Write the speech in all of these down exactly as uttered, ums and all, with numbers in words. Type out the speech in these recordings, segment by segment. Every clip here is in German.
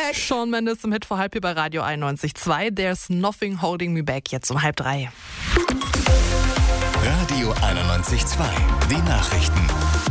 back. Shawn Mendes im Hit vor halb hier bei Radio einundneunzig Komma zwei. There's nothing holding me back. Jetzt um halb drei. Radio einundneunzig Komma zwei. Die Nachrichten.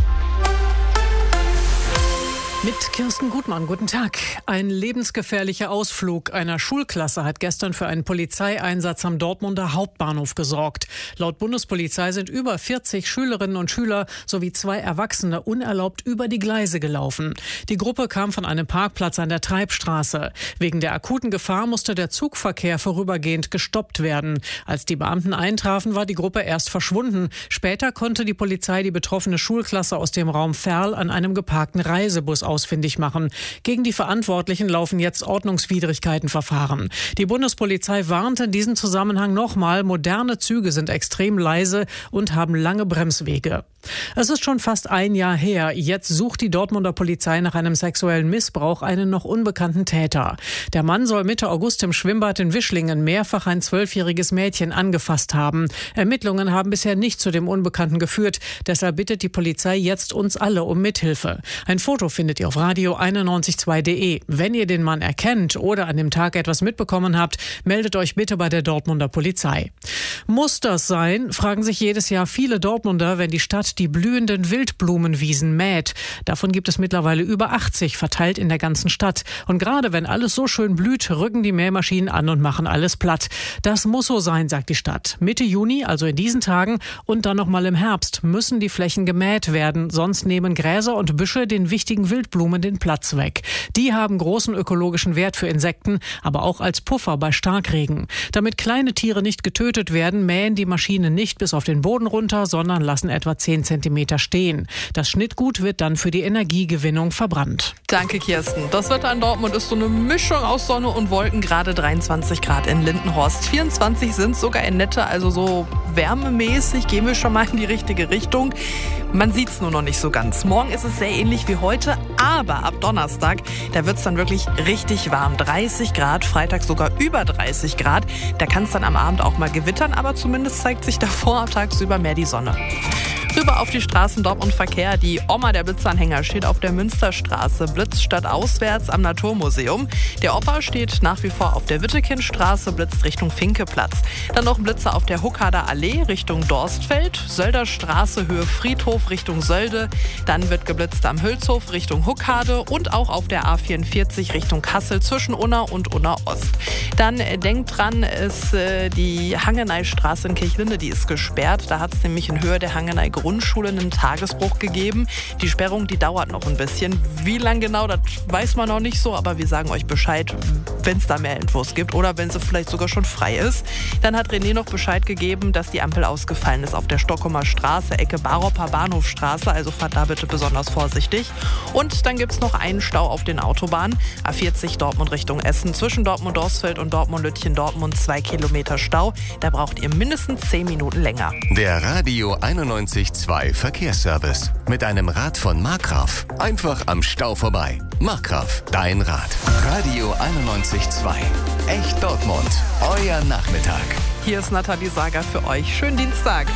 Mit Kirsten Gutmann, guten Tag. Ein lebensgefährlicher Ausflug einer Schulklasse hat gestern für einen Polizeieinsatz am Dortmunder Hauptbahnhof gesorgt. Laut Bundespolizei sind über vierzig Schülerinnen und Schüler sowie zwei Erwachsene unerlaubt über die Gleise gelaufen. Die Gruppe kam von einem Parkplatz an der Treibstraße. Wegen der akuten Gefahr musste der Zugverkehr vorübergehend gestoppt werden. Als die Beamten eintrafen, war die Gruppe erst verschwunden. Später konnte die Polizei die betroffene Schulklasse aus dem Raum Verl an einem geparkten Reisebus ausfindig machen. Gegen die Verantwortlichen laufen jetzt Ordnungswidrigkeitenverfahren. Die Bundespolizei warnt in diesem Zusammenhang nochmal, moderne Züge sind extrem leise und haben lange Bremswege. Es ist schon fast ein Jahr her. Jetzt sucht die Dortmunder Polizei nach einem sexuellen Missbrauch einen noch unbekannten Täter. Der Mann soll Mitte August im Schwimmbad in Wischlingen mehrfach ein zwölfjähriges Mädchen angefasst haben. Ermittlungen haben bisher nicht zu dem Unbekannten geführt. Deshalb bittet die Polizei jetzt uns alle um Mithilfe. Ein Foto findet ihr auf radio einundneunzig Komma zwei punkt de. Wenn ihr den Mann erkennt oder an dem Tag etwas mitbekommen habt, meldet euch bitte bei der Dortmunder Polizei. Muss das sein, fragen sich jedes Jahr viele Dortmunder, wenn die Stadt die blühenden Wildblumenwiesen mäht. Davon gibt es mittlerweile über achtzig, verteilt in der ganzen Stadt. Und gerade wenn alles so schön blüht, rücken die Mähmaschinen an und machen alles platt. Das muss so sein, sagt die Stadt. Mitte Juni, also in diesen Tagen und dann nochmal im Herbst, müssen die Flächen gemäht werden. Sonst nehmen Gräser und Büsche den wichtigen Wildblumen den Platz weg. Die haben großen ökologischen Wert für Insekten, aber auch als Puffer bei Starkregen. Damit kleine Tiere nicht getötet werden, mähen die Maschinen nicht bis auf den Boden runter, sondern lassen etwa zehn Zentimeter stehen. Das Schnittgut wird dann für die Energiegewinnung verbrannt. Danke, Kirsten. Das Wetter in Dortmund ist so eine Mischung aus Sonne und Wolken. Gerade dreiundzwanzig Grad in Lindenhorst. vierundzwanzig sind sogar in Nette, also so wärmemäßig gehen wir schon mal in die richtige Richtung. Man sieht es nur noch nicht so ganz. Morgen ist es sehr ähnlich wie heute, aber ab Donnerstag, da wird es dann wirklich richtig warm. dreißig Grad, Freitag sogar über dreißig Grad. Da kann es dann am Abend auch mal gewittern, aber zumindest zeigt sich davor tagsüber mehr die Sonne. Rüber auf die Straßen Dortmund Verkehr. Die Oma der Blitzanhänger steht auf der Münsterstraße, Blitz stadtauswärts am Naturmuseum. Der Opa steht nach wie vor auf der Wittekindstraße, blitzt Richtung Finkeplatz. Dann noch ein Blitzer auf der Huckader Allee Richtung Dorstfeld, Sölder Straße Höhe Friedhof Richtung Sölde. Dann wird geblitzt am Hülshof Richtung Huckade und auch auf der A vierundvierzig Richtung Kassel zwischen Unna und Unna Ost. Dann äh, denkt dran, ist äh, die Hangeneystraße in Kirchlinde, die ist gesperrt. Da hat es nämlich in Höhe der Hangeney Grundschule einen Tagesbruch gegeben. Die Sperrung, die dauert noch ein bisschen. Wie lang genau, das weiß man noch nicht so, aber wir sagen euch Bescheid, wenn es da mehr Infos gibt oder wenn sie vielleicht sogar schon frei ist. Dann hat René noch Bescheid gegeben, dass die Ampel ausgefallen ist auf der Stockholmer Straße, Ecke Baroper Bahnhofstraße, also fahrt da bitte besonders vorsichtig. Und dann gibt es noch einen Stau auf den Autobahnen. A vierzig Dortmund Richtung Essen, zwischen Dortmund-Dorsfeld und Dortmund-Lütchen-Dortmund zwei Kilometer Stau. Da braucht ihr mindestens zehn Minuten länger. Der Radio einundneunzig Komma zwei Verkehrsservice. Mit einem Rad von Markgraf. Einfach am Stau vorbei. Markgraf, dein Rad. Radio einundneunzig Komma zwei. Echt Dortmund. Euer Nachmittag. Hier ist Nathalie Sager für euch. Schönen Dienstag.